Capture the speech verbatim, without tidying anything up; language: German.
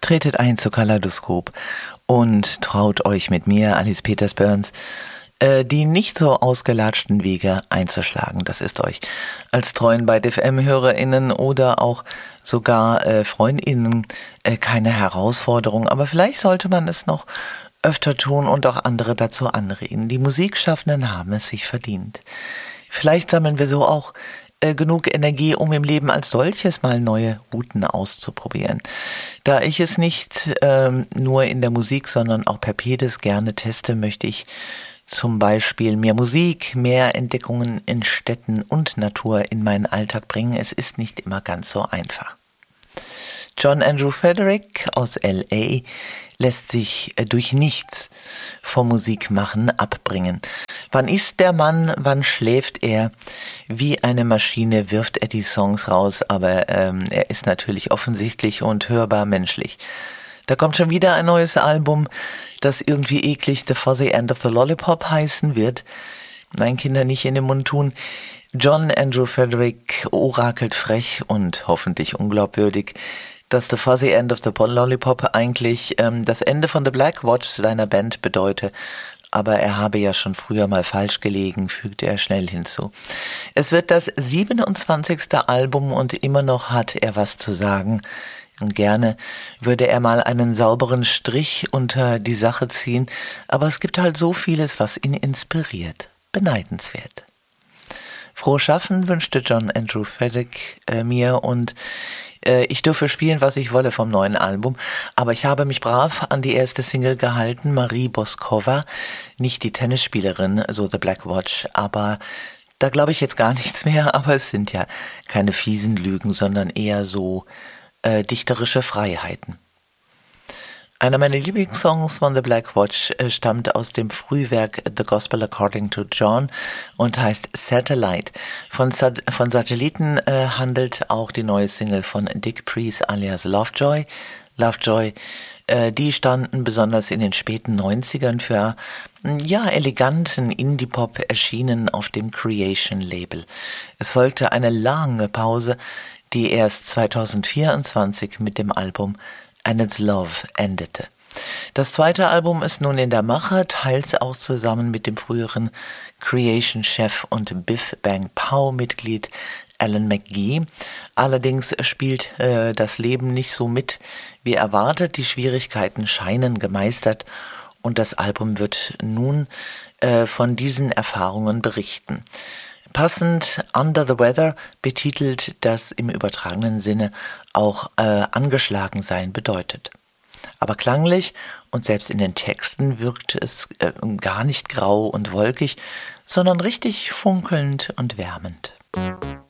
Tretet ein zu Kaleidoskop und traut euch mit mir, Alice Peters-Burns, äh, die nicht so ausgelatschten Wege einzuschlagen. Das ist euch als treuen Byte F M-HörerInnen oder auch sogar äh, FreundInnen äh, keine Herausforderung. Aber vielleicht sollte man es noch öfter tun und auch andere dazu anregen. Die Musikschaffenden haben es sich verdient. Vielleicht sammeln wir so auch äh, genug Energie, um im Leben als solches mal neue Routen auszuprobieren. Da ich es nicht ähm, nur in der Musik, sondern auch per Pedis gerne teste, möchte ich zum Beispiel mehr Musik, mehr Entdeckungen in Städten und Natur in meinen Alltag bringen. Es ist nicht immer ganz so einfach. John Andrew Frederick aus L A lässt sich durch nichts vom Musikmachen abbringen. Wann isst der Mann, wann schläft er? Wie eine Maschine wirft er die Songs raus, aber ähm, er ist natürlich offensichtlich und hörbar menschlich. Da kommt schon wieder ein neues Album, das irgendwie eklig The Fuzzy End of the Lollipop heißen wird. Nein, Kinder, nicht in den Mund tun. John Andrew Frederick orakelt frech und hoffentlich unglaubwürdig, dass The Fuzzy End of the Lollipop eigentlich ähm, das Ende von The Black Watch seiner Band bedeute. Aber er habe ja schon früher mal falsch gelegen, fügte er schnell hinzu. Es wird das siebenundzwanzigste Album und immer noch hat er was zu sagen. Und gerne würde er mal einen sauberen Strich unter die Sache ziehen, aber es gibt halt so vieles, was ihn inspiriert. Beneidenswert. Frohes Schaffen wünschte John Andrew Frederick äh, mir und äh, ich dürfe spielen, was ich wolle vom neuen Album, aber ich habe mich brav an die erste Single gehalten, Marie Boskova, nicht die Tennisspielerin, so The Black Watch, aber da glaube ich jetzt gar nichts mehr, aber es sind ja keine fiesen Lügen, sondern eher so äh, dichterische Freiheiten. Einer meiner Lieblingssongs von The Black Watch äh, stammt aus dem Frühwerk The Gospel According to John und heißt Satellite. Von, Sat- von Satelliten äh, handelt auch die neue Single von Dick Priest alias Lovejoy. Lovejoy, äh, die standen besonders in den späten neunzigern für ja, eleganten Indie-Pop, erschienen auf dem Creation-Label. Es folgte eine lange Pause, die erst zweitausendvierundzwanzig mit dem Album And It's Love endete. Das zweite Album ist nun in der Mache, teils auch zusammen mit dem früheren Creation-Chef und Biff Bang Pow-Mitglied Alan McGee. Allerdings spielt äh, das Leben nicht so mit wie erwartet. Die Schwierigkeiten scheinen gemeistert und das Album wird nun äh, von diesen Erfahrungen berichten. Passend Under the Weather betitelt, das im übertragenen Sinne auch äh, angeschlagen sein bedeutet. Aber klanglich und selbst in den Texten wirkt es äh, gar nicht grau und wolkig, sondern richtig funkelnd und wärmend.